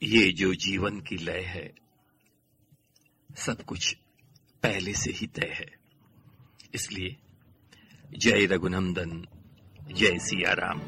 ये जो जीवन की लय है, सब कुछ पहले से ही तय है। इसलिए जय रघुनंदन, जय सिया राम।